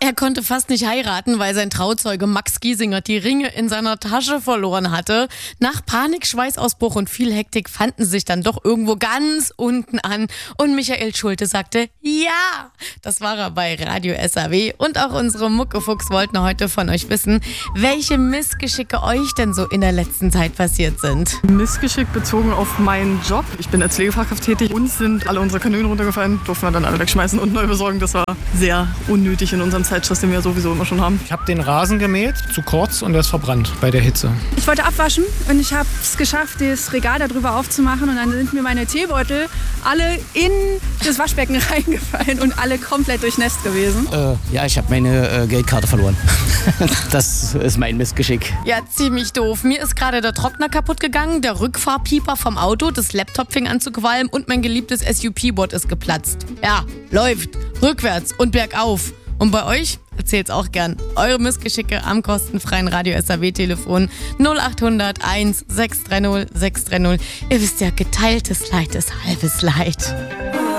Er konnte fast nicht heiraten, weil sein Trauzeuge Max Giesinger die Ringe in seiner Tasche verloren hatte. Nach Panik, Schweißausbruch und viel Hektik fanden sie sich dann doch irgendwo ganz unten an. Und Michael Schulte sagte, ja, das war er bei Radio SAW. Und auch unsere Muckefuchs wollten heute von euch wissen, welche Missgeschicke euch denn so in der letzten Zeit passiert sind. Missgeschick bezogen auf meinen Job. Ich bin als Pflegefachkraft tätig. Uns sind alle unsere Kanülen runtergefallen, durften wir dann alle wegschmeißen und neu besorgen. Das war sehr unnötig in unserem Zeitstress, den wir sowieso immer schon haben. Ich habe den Rasen gemäht, zu kurz, und der ist verbrannt bei der Hitze. Ich wollte abwaschen und ich habe es geschafft, das Regal darüber aufzumachen und dann sind mir meine Teebeutel alle in das Waschbecken reingefallen und alle komplett durchnässt gewesen. Ja, ich habe meine Geldkarte verloren. Das ist mein Missgeschick. Ja, ziemlich doof. Mir ist gerade der Trockner kaputt gegangen, der Rückfahrpieper vom Auto, das Laptop fing an zu qualmen und mein geliebtes SUP-Board ist geplatzt. Ja, läuft, rückwärts und bergauf. Und bei euch? Erzählt's auch gern. Eure Missgeschicke am kostenfreien Radio SAW-Telefon 0800 1 630 630. Ihr wisst ja, geteiltes Leid ist halbes Leid.